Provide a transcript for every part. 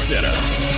Center.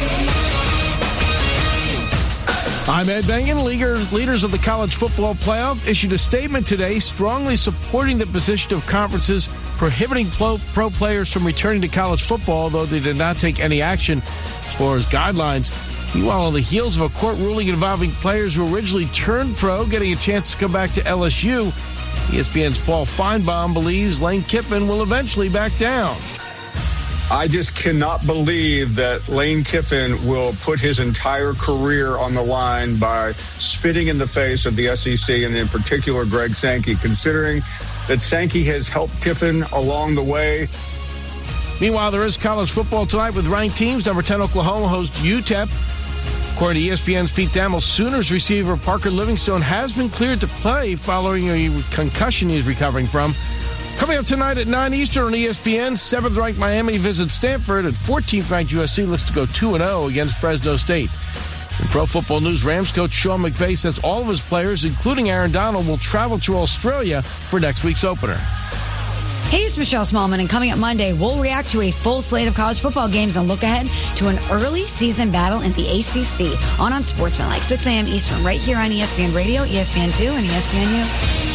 I'm Ed Bengen. Leaders of the college football playoff issued a statement today strongly supporting the position of conferences prohibiting pro players from returning to college football, though they did not take any action as far as guidelines. Meanwhile, on the heels of a court ruling involving players who originally turned pro getting a chance to come back to LSU, ESPN's Paul Feinbaum believes Lane Kiffin will eventually back down. I just cannot believe that Lane Kiffin will put his entire career on the line by spitting in the face of the SEC and in particular Greg Sankey, considering that Sankey has helped Kiffin along the way. Meanwhile, there is college football tonight with ranked teams. Number 10 Oklahoma hosts UTEP. According to ESPN's Pete Thamel, Sooners receiver Parker Livingstone has been cleared to play following a concussion he is recovering from. Coming up tonight at 9 Eastern on ESPN, 7th-ranked Miami visits Stanford, and 14th-ranked USC looks to go 2-0 against Fresno State. In Pro Football News, Rams coach Sean McVay says all of his players, including Aaron Donald, will travel to Australia for next week's opener. Hey, it's Michelle Smallman, and coming up Monday, we'll react to a full slate of college football games and look ahead to an early season battle in the ACC on Sportsmanlike, 6 a.m. Eastern, right here on ESPN Radio, ESPN2, and ESPNU.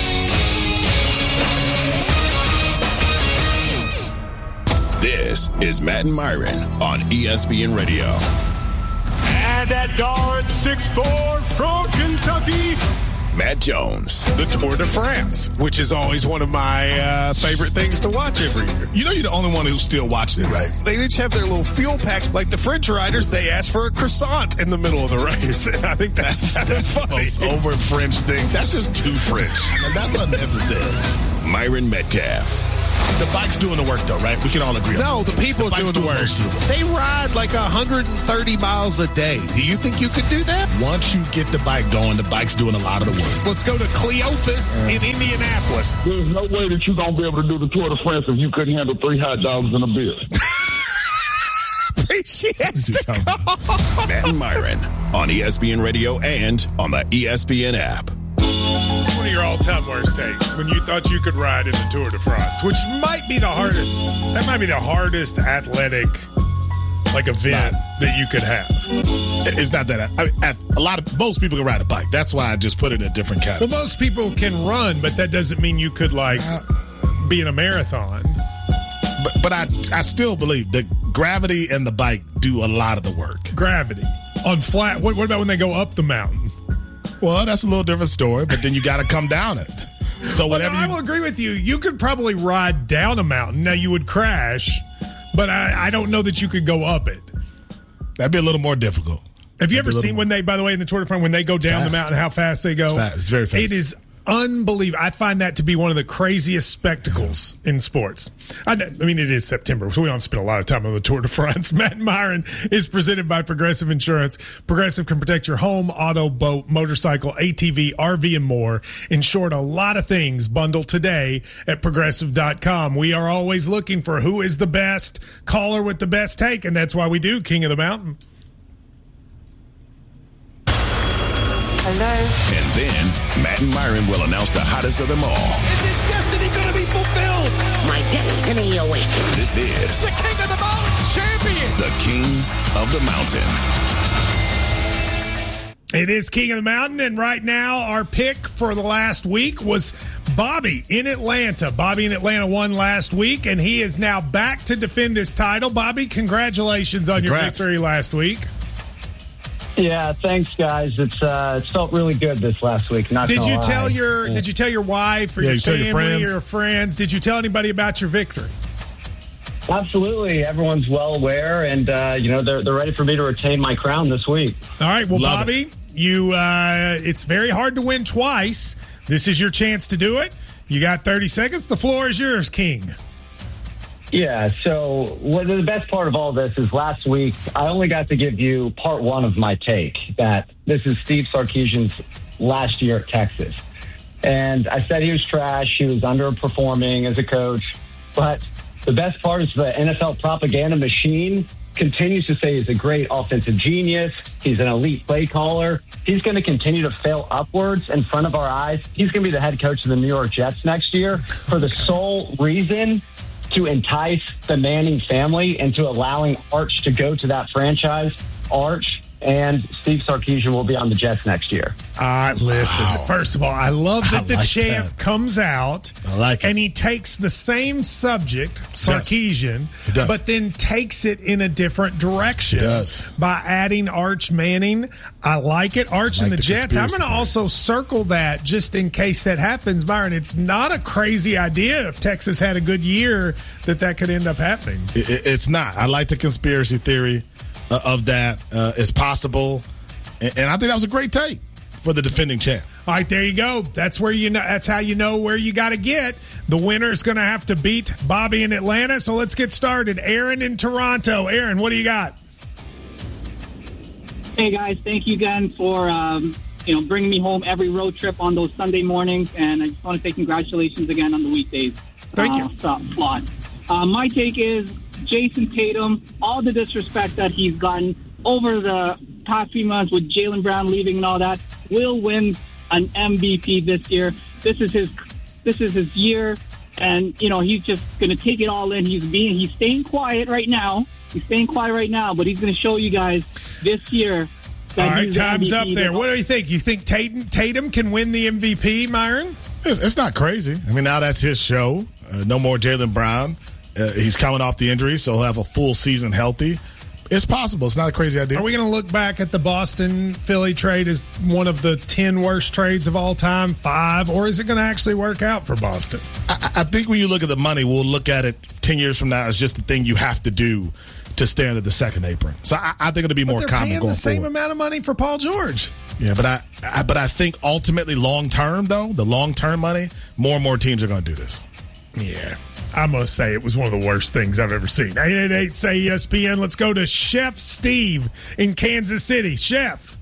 This is Matt and Myron on ESPN Radio. And at guard 6'4" from Kentucky, Matt Jones. the Tour de France, which is always one of my favorite things to watch every year. You know you're the only one who's still watching it, right? They each have their little fuel packs. Like the French riders, they ask for a croissant in the middle of the race. I think that's funny. The most over French thing. That's just too French. And that's unnecessary. Myron Metcalf. The bike's doing the work, though, right? We can all agree on that. No, the people are doing the work. They ride like 130 miles a day. Do you think you could do that? Once you get the bike going, the bike's doing a lot of the work. Let's go to Cleophas in Indianapolis. There's no way that you're going to be able to do the Tour de France if you couldn't handle 3 hot dogs and a beer. Appreciate it. Matt and Myron on ESPN Radio and on the ESPN app. One of your all-time worst takes when you thought you could ride in the Tour de France, which might be the hardest. That might be the hardest athletic event that you could have. It's not that. Most people can ride a bike. That's why I just put it in a different category. Well, most people can run, but that doesn't mean you could be in a marathon. But I still believe that gravity and the bike do a lot of the work. Gravity on flat. What about when they go up the mountain? Well, that's a little different story, but then you got to come down it. So whatever I will agree with you. You could probably ride down a mountain. Now, you would crash, but I don't know that you could go up it. That'd be a little more difficult. Have you ever seen when they, by the way, in the Tour de France, when they go down the mountain, how fast they go? It's fast. It's very fast. It is unbelievable. I find that to be one of the craziest spectacles in sports. I mean, it is September, so we don't spend a lot of time on the Tour de France. Matt and Myron is presented by Progressive Insurance. Progressive can protect your home, auto, boat, motorcycle, ATV, RV, and more. In short, a lot of things bundled today at Progressive.com. We are always looking for who is the best caller with the best take, and that's why we do King of the Mountain. Hello. And then Matt and Myron will announce the hottest of them all. Is his destiny going to be fulfilled? My destiny awaits. This is The King of the Mountain champion. the King of the Mountain. It is King of the Mountain, and right now our pick for the last week was Bobby in Atlanta. Bobby in Atlanta won last week, and he is now back to defend his title. Bobby, congratulations on your victory last week. Yeah, thanks, guys. It's felt really good this last week. Did you tell your wife or your family or friends? Did you tell anybody about your victory? Absolutely. Everyone's well aware, and they're ready for me to retain my crown this week. All right. Well, Bobby, it's very hard to win twice. This is your chance to do it. You got 30 seconds. The floor is yours, King. Yeah, so the best part of all this is last week, I only got to give you part one of my take, that this is Steve Sarkisian's last year at Texas. And I said he was trash, he was underperforming as a coach, but the best part is the NFL propaganda machine continues to say he's a great offensive genius, he's an elite play caller, he's going to continue to fail upwards in front of our eyes. He's going to be the head coach of the New York Jets next year for the sole reason to entice the Manning family into allowing Arch to go to that franchise. Arch and Steve Sarkisian will be on the Jets next year. Listen, first of all, I love that the champ comes out and he takes the same subject, Sarkisian, but then takes it in a different direction by adding Arch Manning. I like it. Arch and the Jets. I'm going to also circle that just in case that happens, Byron. It's not a crazy idea if Texas had a good year that could end up happening. It's not. I like the conspiracy theory of that. It's possible, and I think that was a great take for the defending champ. All right, there you go. That's where that's how you know where you got to get. The winner's going to have to beat Bobby in Atlanta. So let's get started. Aaron in Toronto. Aaron, what do you got? Hey guys, thank you again for bringing me home every road trip on those Sunday mornings, and I just want to say congratulations again on the weekdays. Thank you. My take is Jason Tatum, all the disrespect that he's gotten over the past few months with Jaylen Brown leaving and all that, will win an MVP this year. This is his year, and he's just going to take it all in. He's staying quiet right now. But he's going to show you guys this year. All right, time's up there. What do you think? You think Tatum can win the MVP, Myron? It's not crazy. I mean, now that's his show. No more Jaylen Brown. He's coming off the injury, so he'll have a full season healthy. It's possible. It's not a crazy idea. Are we going to look back at the Boston-Philly trade as one of the 10 worst trades of all time, 5, or is it going to actually work out for Boston? I think when you look at the money, we'll look at it 10 years from now as just the thing you have to do to stay under the second apron. So I think it'll be more common going forward. They're paying the same amount of money for Paul George. Yeah, but I think ultimately long-term, though, the long-term money, more and more teams are going to do this. Yeah. I must say it was one of the worst things I've ever seen. 888 say ESPN. Let's go to Chef Steve in Kansas City. Chef.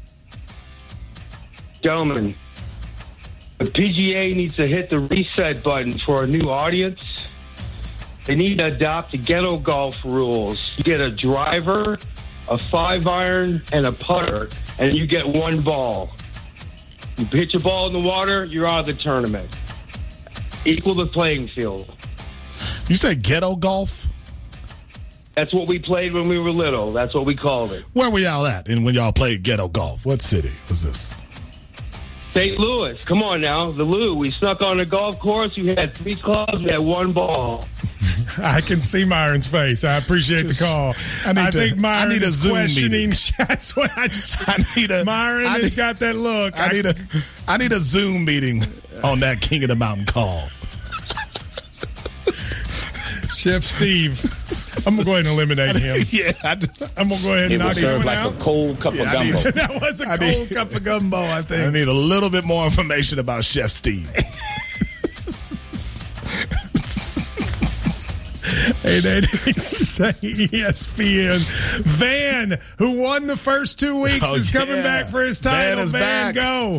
Gentlemen, the PGA needs to hit the reset button for a new audience. They need to adopt the ghetto golf rules. You get a driver, a 5-iron, and a putter, and you get one ball. You pitch a ball in the water, you're out of the tournament. Equal the playing field. You say ghetto golf? That's what we played when we were little. That's what we called it. Where were y'all at when y'all played ghetto golf? What city was this? St. Louis. Come on now. The Lou. We snuck on the golf course. We had 3 clubs. We had 1 ball. I can see Myron's face. I appreciate the call. I think Myron is questioning. That's what Myron has got that look. I need a Zoom meeting on that King of the Mountain call. Chef Steve, I'm going to go ahead and eliminate him. I'm going to go ahead and knock him out. A cold cup of gumbo. That was a cold cup of gumbo, I think. I need a little bit more information about Chef Steve. 888 say ESPN. Van, who won the first 2 weeks, is coming back for his title. Van, go.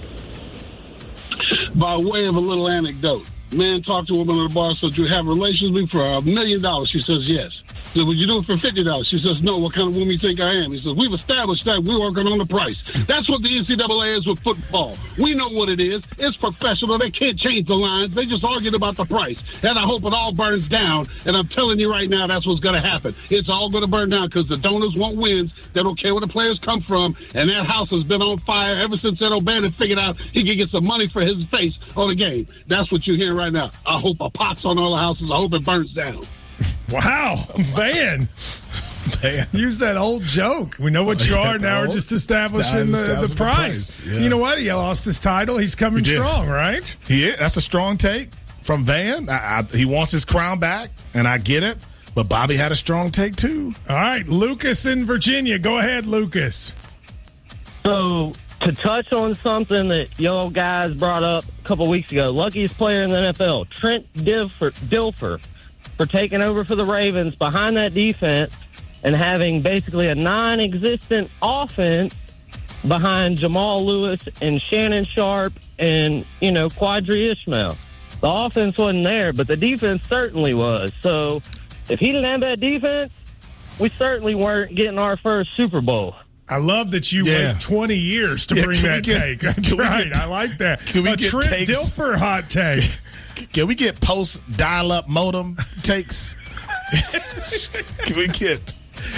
By way of a little anecdote, man talked to a woman at the bar, said, "You have relations with me for $1 million?" She says, "Yes." He said, "Would you do it for $50?" She says, "No." "What kind of woman you think I am?" He says, "We've established that. We're working on the price." That's what the NCAA is with football. We know what it is. It's professional. They can't change the lines. They just argued about the price. And I hope it all burns down. And I'm telling you right now, that's what's going to happen. It's all going to burn down because the donors want wins. They don't care where the players come from. And that house has been on fire ever since Ed O'Bannon figured out he could get some money for his face on the game. That's what you're hearing right now. I hope a pox on all the houses. I hope it burns down. Wow, Van. Use that old joke. We know what you are. Now we're just establishing the price. Yeah. You know what? He lost his title. He's coming strong, right? That's a strong take from Van. He wants his crown back, and I get it. But Bobby had a strong take, too. All right, Lucas in Virginia. Go ahead, Lucas. So, to touch on something that y'all guys brought up a couple weeks ago, luckiest player in the NFL, Trent Dilfer, for taking over for the Ravens behind that defense and having basically a non-existent offense behind Jamal Lewis and Shannon Sharp and, Quadri Ishmael. The offense wasn't there, but the defense certainly was. So if he didn't have that defense, we certainly weren't getting our first Super Bowl. I love that you wait 20 years to bring that take. That's right. I like that. Can we a get Trent takes? Dilfer hot take. Can we get post dial-up modem takes? Can we get?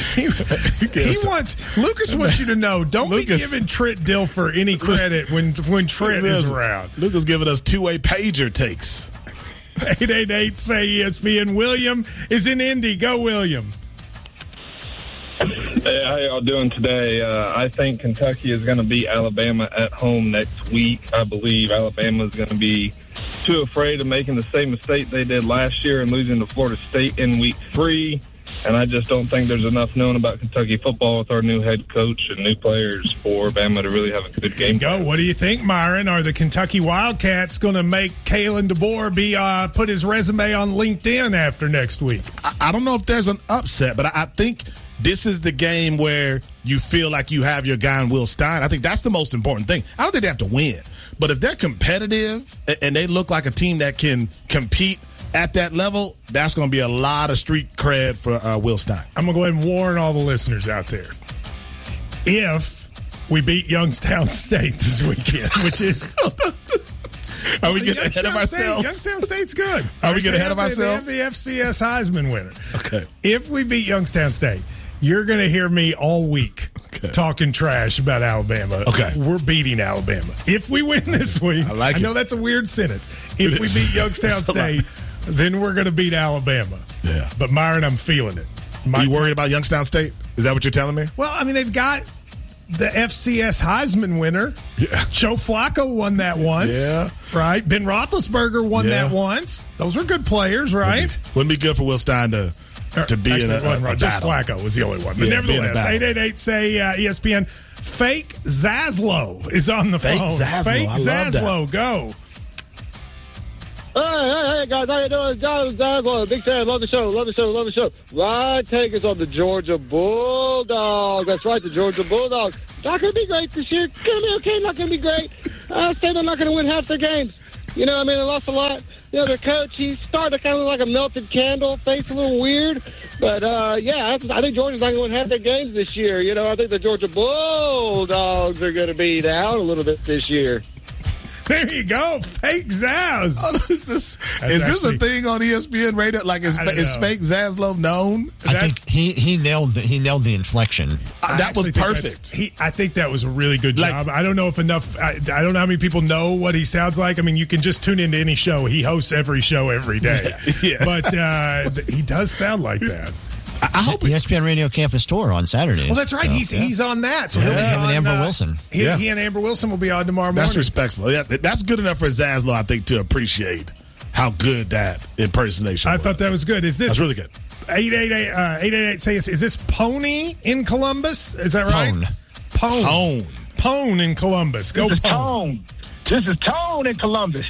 Lucas wants you to know. Don't be giving Trent Dilfer any credit when Trent is around. Lucas giving us two-way pager takes. 888 say ESPN. William is in Indy. Go, William. Hey, how y'all doing today? I think Kentucky is going to beat Alabama at home next week. I believe Alabama is going to be too afraid of making the same mistake they did last year and losing to Florida State in week 3. And I just don't think there's enough known about Kentucky football with our new head coach and new players for Bama to really have a good game. What do you think, Myron? Are the Kentucky Wildcats going to make Kalen DeBoer put his resume on LinkedIn after next week? I don't know if there's an upset, but I think this is the game where you feel like you have your guy in Will Stein. I think that's the most important thing. I don't think they have to win. But if they're competitive and they look like a team that can compete at that level, that's going to be a lot of street cred for Will Stein. I'm going to go ahead and warn all the listeners out there. If we beat Youngstown State this weekend, which is... Are we getting ahead of ourselves? Youngstown State's good. Are we getting ahead of ourselves? They have the FCS Heisman winner. Okay. If we beat Youngstown State, you're going to hear me all week talking trash about Alabama. Okay. We're beating Alabama. If we win this week, I know that's a weird sentence. If we beat Youngstown State, then we're going to beat Alabama. Yeah. But, Myron, I'm feeling it. Are you worried about Youngstown State? Is that what you're telling me? Well, I mean, they've got the FCS Heisman winner. Yeah. Joe Flacco won that once. Yeah. Right? Ben Roethlisberger won that once. Those were good players, right? Wouldn't be good for Will Stein to be in a just battle. Flacco was the only one. But nevertheless, 888 say ESPN. Fake Zaslow is on the phone. Fake Zaslow, go. Hey, guys, how you doing? John Zaslow, big fan, love the show. My take is on the Georgia Bulldogs. That's right, the Georgia Bulldogs. Not going to be great this year. Going to be okay, not going to be great. I say they're not going to win half their games. You know, I mean, they lost a lot. You know, their coach, he's starting to kind of look like a melted candle, face a little weird. But, I think Georgia's not going to win half their games this year. You know, I think the Georgia Bulldogs are going to be down a little bit this year. There you go, fake Zaz. Is this a thing on ESPN radio? Like, is fake Zaslow known? I think he nailed the inflection. That was perfect. I think that was a really good job. I don't know if enough. I don't know how many people know what he sounds like. I mean, you can just tune into any show. He hosts every show every day. Yeah. But he does sound like that. I hope ESPN Radio Campus Tour on Saturdays. Well, that's right. He's on that. So he'll be him on, and Amber Wilson. He and Amber Wilson will be on tomorrow morning. That's respectful. Yeah, that's good enough for Zaslow, I think, to appreciate how good that impersonation was. I thought that was good. Is this? That's really good. 888 say, is this Pony in Columbus? Is that right? Pone in Columbus. Go Pone. This is Tone in Columbus.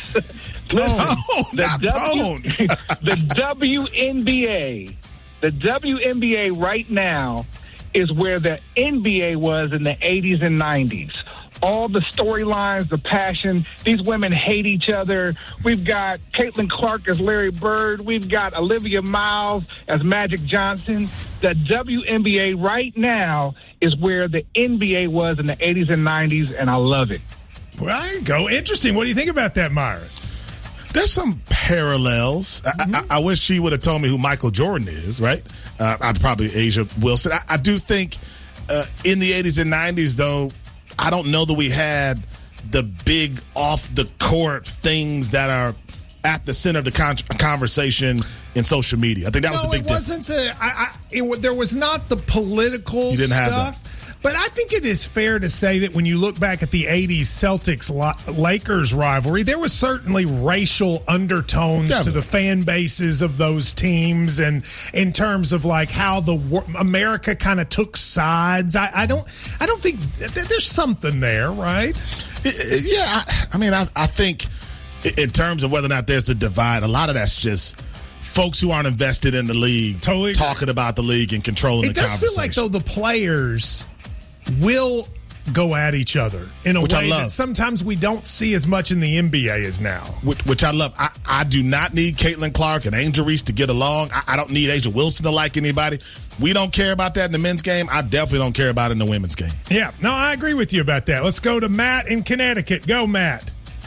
The WNBA. The WNBA right now is where the NBA was in the 80s and 90s. All the storylines, the passion. These women hate each other. We've got Caitlin Clark as Larry Bird. We've got Olivia Miles as Magic Johnson. The WNBA right now is where the NBA was in the 80s and 90s, and I love it. Well, there you go. Interesting. What do you think about that, Myron? There's some parallels. I wish she would have told me who Michael Jordan is, right? I'd probably Asia Wilson. I do think in the 80s and 90s, though, I don't know that we had the big off-the-court things that are at the center of the conversation in social media. I think that was the big difference. There was not the political you didn't stuff. Have that. But I think it is fair to say that when you look back at the 80s Celtics-Lakers rivalry, there was certainly racial undertones to the fan bases of those teams, and in terms of like how America kind of took sides. I don't think there's something there, right? Yeah, I mean, I think in terms of whether or not there's a divide, a lot of that's just folks who aren't invested in the league talking about the league and controlling the conversation. It does feel like, though, the players will go at each other in a Which way I love. that sometimes we don't see as much in the NBA as now. Which I love. I do not need Caitlin Clark and Angel Reese to get along. I don't need Asia Wilson to like anybody. We don't care about that in the men's game. I definitely don't care about it in the women's game. Yeah, no, I agree with you about that. Let's go to Matt in Connecticut. Go, Matt.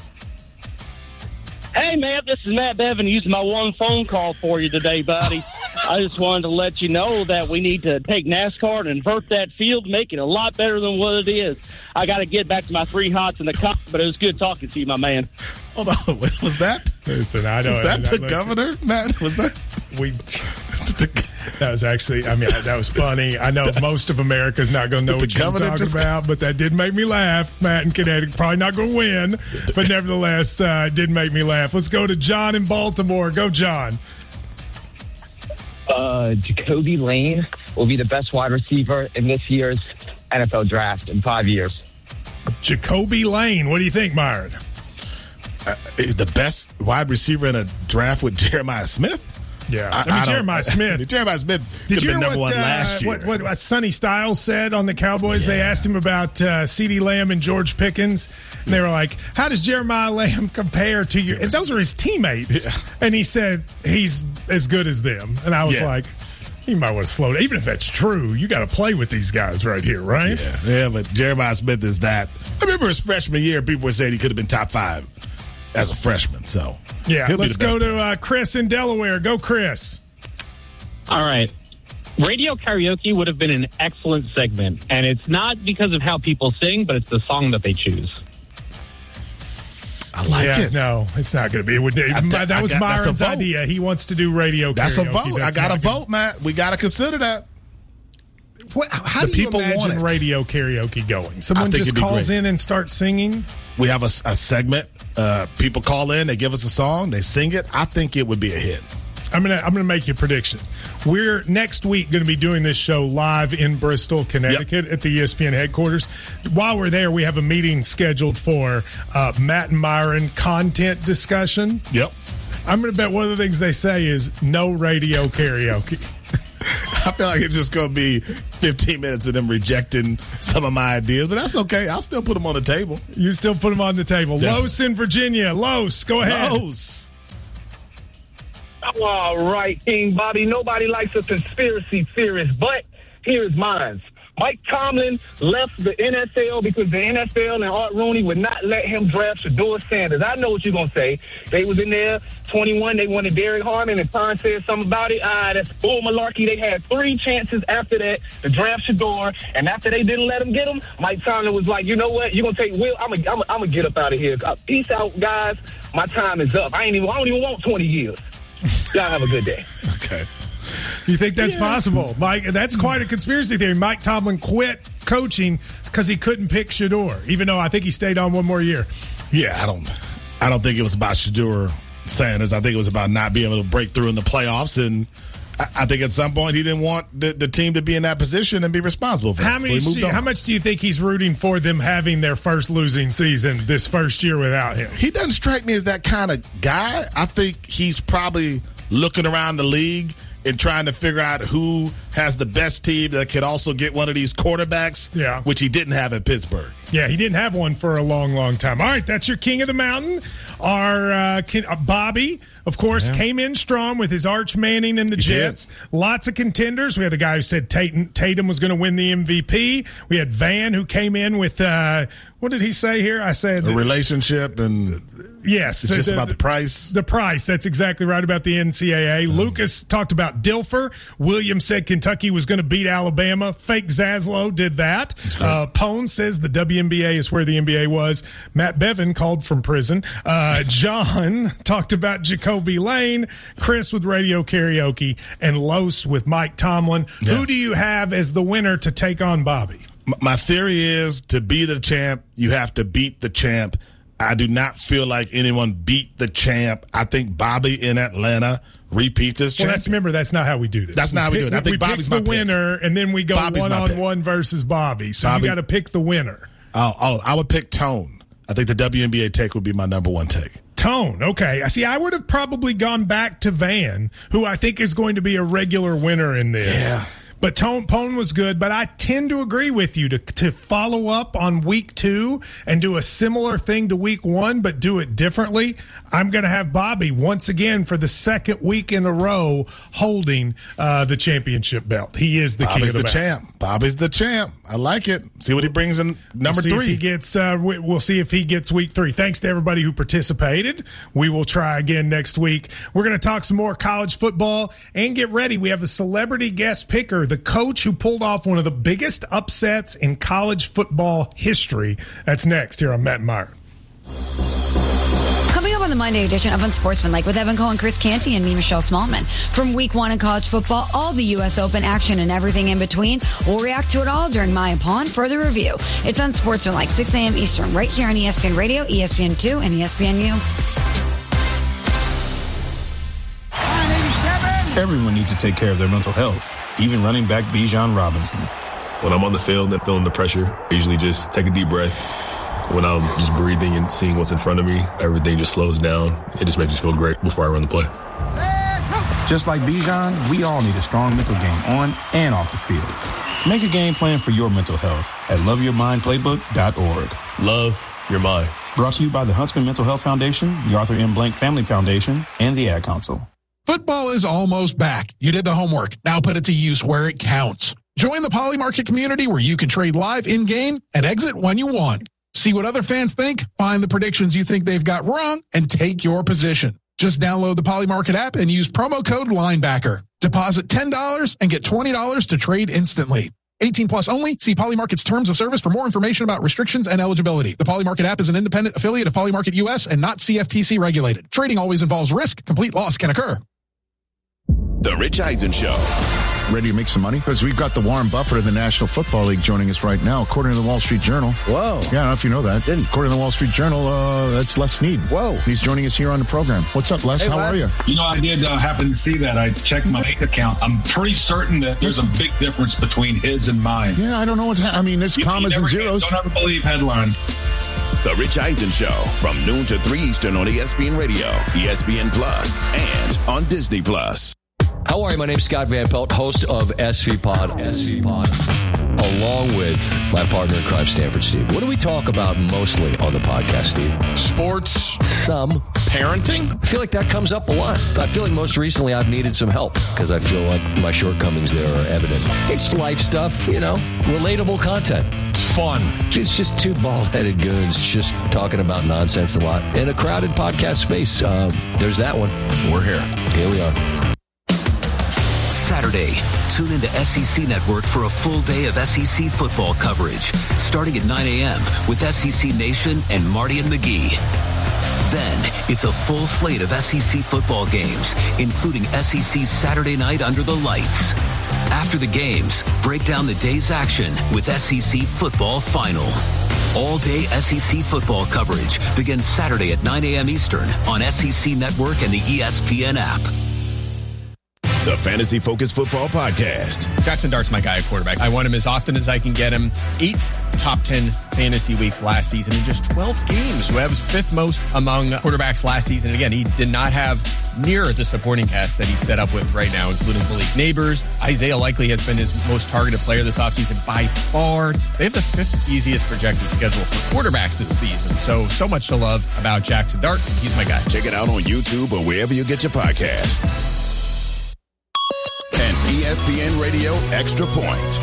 Hey, Matt, this is Matt Bevan using my one phone call for you today, buddy. I just wanted to let you know that we need to take NASCAR and invert that field, make it a lot better than what it is. I got to get back to my 3 hots in the cup, but it was good talking to you, my man. Hold on, what was that? Listen, I know. Was that the governor, Matt? Was that? That was actually, I mean, that was funny. I know most of America's not going to know what you're talking about, but that did make me laugh. Matt in Connecticut, probably not going to win, but nevertheless, it did make me laugh. Let's go to John in Baltimore. Go, John. Jacoby Lane will be the best wide receiver in this year's NFL draft in 5 years. Jacoby Lane. What do you think, Myron? Is the best wide receiver in a draft with Jeremiah Smith? Yeah, Jeremiah Smith. Jeremiah Smith Did could you have hear been number one last year. What Sonny Styles said on the Cowboys? Yeah. They asked him about CeeDee Lamb and George Pickens, and they were like, "How does Jeremiah Lamb compare to you?" And those are his teammates, and he said he's as good as them. And I was like, you might want to slow down. Even if that's true, you got to play with these guys right here, right? Yeah, but Jeremiah Smith is that. I remember his freshman year, people were saying he could have been top 5 as a freshman. So yeah, let's go to Chris in Delaware. Go, Chris. All right. Radio karaoke would have been an excellent segment, and it's not because of how people sing, but it's the song that they choose. I like it. No, it's not going to be. That was Myron's idea. He wants to do radio karaoke. That's a vote. I got to vote, Matt. We got to consider that. How do you imagine radio karaoke going? Someone just calls in and starts singing? We have a segment. People call in, they give us a song, they sing it. I think it would be a hit. I'm gonna make you a prediction. We're next week going to be doing this show live in Bristol, Connecticut at the ESPN headquarters. While we're there, we have a meeting scheduled for Matt and Myron content discussion. Yep. I'm going to bet one of the things they say is no radio karaoke. I feel like it's just going to be 15 minutes of them rejecting some of my ideas, but that's okay. I'll still put them on the table. You still put them on the table. Definitely. Los in Virginia. Los, go ahead. Los. All right, King Bobby. Nobody likes a conspiracy theorist, but here's mine. Mike Tomlin left the NFL because the NFL and Art Rooney would not let him draft Shedeur Sanders. I know what you're going to say. They was in there, 21. They wanted Derek Harmon, and Tom said something about it. That's bull malarkey. They had 3 chances after that to draft Shedeur, and after they didn't let him get him, Mike Tomlin was like, you know what? You're going to take Will. I'm gonna get up out of here. Peace out, guys. My time is up. I don't even want 20 years. Y'all have a good day. Okay. You think that's possible, Mike? That's quite a conspiracy theory. Mike Tomlin quit coaching because he couldn't pick Shedeur, even though I think he stayed on one more year. Yeah, I don't think it was about Shedeur Sanders. I think it was about not being able to break through in the playoffs, and I think at some point he didn't want the team to be in that position and be responsible for it. How much do you think he's rooting for them having their first losing season this first year without him? He doesn't strike me as that kind of guy. I think he's probably looking around the league and trying to figure out who has the best team that could also get one of these quarterbacks, which he didn't have at Pittsburgh. Yeah, he didn't have one for a long, long time. All right, that's your King of the Mountain. Our Bobby, of course, came in strong with his Arch Manning and the Jets. Lots of contenders. We had the guy who said Tatum was going to win the MVP. We had Van, who came in with, what did he say here? I said a relationship and... Yes. It's just about the price. The price. That's exactly right about the NCAA. Lucas talked about Dilfer. Williams said Kentucky was going to beat Alabama. Fake Zaslow did that. Pone says the WNBA is where the NBA was. Matt Bevan called from prison. John talked about Jacoby Lane. Chris with radio karaoke. And Los with Mike Tomlin. Yeah. Who do you have as the winner to take on Bobby? My theory is to be the champ, you have to beat the champ. I do not feel like anyone beat the champ. I think Bobby in Atlanta repeats his champ. Remember, that's not how we do this. That's not how we do it. I think Bobby's my pick. We pick the winner, and then we go one-on-one versus Bobby. So you got to pick the winner. Oh, I would pick Tone. I think the WNBA take would be my number one take. Tone, okay. See, I would have probably gone back to Van, who I think is going to be a regular winner in this. Yeah. But Pone was good. But I tend to agree with you to follow up on week 2 and do a similar thing to week 1, but do it differently. I'm going to have Bobby once again for the second week in a row holding the championship belt. He is the king of the champ. Bobby's the champ. I like it. See what he brings in number 3. If he gets, we'll see if he gets week 3. Thanks to everybody who participated. We will try again next week. We're going to talk some more college football and get ready. We have a celebrity guest picker, the coach who pulled off one of the biggest upsets in college football history. That's next here on Matt and Myron. Coming up on the Monday edition of Unsportsmanlike with Evan Cole and Chris Canty and me, Michelle Smallman. From week 1 in college football, all the U.S. Open action and everything in between. We'll react to it all during Maya Pawn for the review. It's Unsportsmanlike, 6 a.m. Eastern, right here on ESPN Radio, ESPN2, and ESPNU. Everyone needs to take care of their mental health, even running back Bijan Robinson. When I'm on the field and feeling the pressure, I usually just take a deep breath. When I'm just breathing and seeing what's in front of me, everything just slows down. It just makes me feel great before I run the play. Just like Bijan, we all need a strong mental game on and off the field. Make a game plan for your mental health at loveyourmindplaybook.org. Love your mind. Brought to you by the Huntsman Mental Health Foundation, the Arthur M. Blank Family Foundation, and the Ad Council. Football is almost back. You did the homework. Now put it to use where it counts. Join the Poly Market community where you can trade live in-game and exit when you want. See what other fans think, find the predictions you think they've got wrong, and take your position. Just download the Poly Market app and use promo code LINEBACKER. Deposit $10 and get $20 to trade instantly. 18 plus only. See Poly Market's terms of service for more information about restrictions and eligibility. The Poly Market app is an independent affiliate of Poly Market US and not CFTC regulated. Trading always involves risk. Complete loss can occur. The Rich Eisen Show. Ready to make some money? Because we've got the Warren Buffett of the National Football League joining us right now, according to the Wall Street Journal. Whoa. Yeah, I don't know if you know that. Didn't. According to the Wall Street Journal, that's Les Snead. Whoa. He's joining us here on the program. What's up, Les? Hey, How are you? You know, I did happen to see that. I checked my bank account. I'm pretty certain that there's a big difference between his and mine. Yeah, I don't know what's I mean, there's commas and zeros. Don't ever believe headlines. The Rich Eisen Show from noon to 3 Eastern on ESPN Radio, ESPN Plus, and on Disney Plus. How are you? My name's Scott Van Pelt, host of SV Pod, along with my partner in crime, Stanford Steve. What do we talk about mostly on the podcast, Steve? Sports. Some. Parenting? I feel like that comes up a lot. I feel like most recently I've needed some help because I feel like my shortcomings there are evident. It's life stuff, you know, relatable content. It's fun. It's just two bald-headed goons just talking about nonsense a lot in a crowded podcast space. There's that one. We're here. Here we are. Saturday, tune into SEC Network for a full day of SEC football coverage, starting at 9 a.m. with SEC Nation and Marty and McGee. Then, it's a full slate of SEC football games, including SEC's Saturday Night Under the Lights. After the games, break down the day's action with SEC Football Final. All-day SEC football coverage begins Saturday at 9 a.m. Eastern on SEC Network and the ESPN app. The Fantasy Focus Football Podcast. Jackson Dart's my guy at quarterback. I want him as often as I can get him. 8 top 10 fantasy weeks last season in just 12 games. Webb was 5th most among quarterbacks last season. And again, he did not have near the supporting cast that he's set up with right now, including Malik Neighbors. Isaiah likely has been his most targeted player this offseason by far. They have the 5th easiest projected schedule for quarterbacks this season. So much to love about Jackson Dart. He's my guy. Check it out on YouTube or wherever you get your podcast. And ESPN Radio Extra Point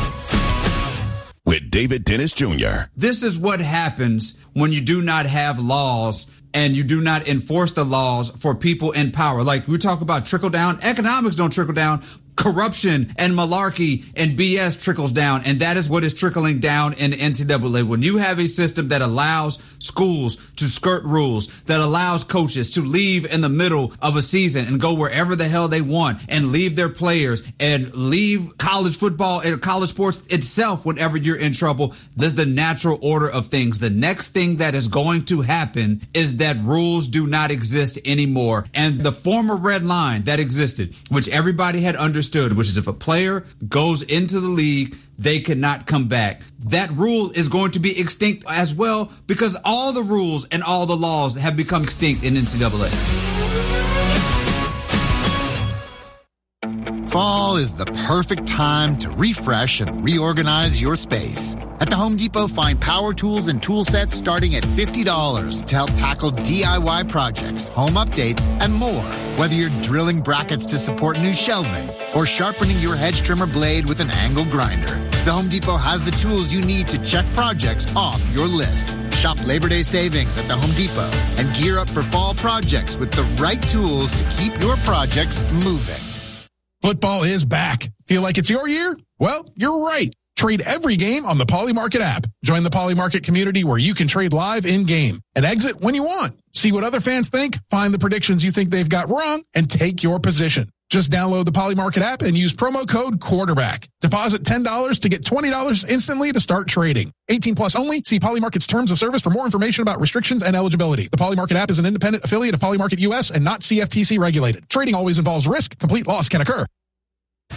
with David Dennis Jr. This is what happens when you do not have laws and you do not enforce the laws for people in power. Like we talk about trickle down. Economics don't trickle down. Corruption and malarkey and BS trickles down, and that is what is trickling down in the NCAA. When you have a system that allows schools to skirt rules, that allows coaches to leave in the middle of a season and go wherever the hell they want and leave their players and leave college football and college sports itself whenever you're in trouble, this is the natural order of things. The next thing that is going to happen is that rules do not exist anymore. And the former red line that existed, which everybody had understood, which is if a player goes into the league, they cannot come back. That rule is going to be extinct as well because all the rules and all the laws have become extinct in NCAA. Fall is the perfect time to refresh and reorganize your space. At the Home Depot, find power tools and tool sets starting at $50 to help tackle DIY projects, home updates, and more. Whether you're drilling brackets to support new shelving or sharpening your hedge trimmer blade with an angle grinder, the Home Depot has the tools you need to check projects off your list. Shop Labor Day savings at the Home Depot and gear up for fall projects with the right tools to keep your projects moving. Football is back. Feel like it's your year? Well, you're right. Trade every game on the Poly Market app. Join the Poly Market community where you can trade live in-game and exit when you want. See what other fans think, find the predictions you think they've got wrong, and take your position. Just download the Poly Market app and use promo code quarterback. Deposit $10 to get $20 instantly to start trading. 18 plus only. See Poly Market's terms of service for more information about restrictions and eligibility. The Poly Market app is an independent affiliate of Poly Market US and not CFTC regulated. Trading always involves risk. Complete loss can occur.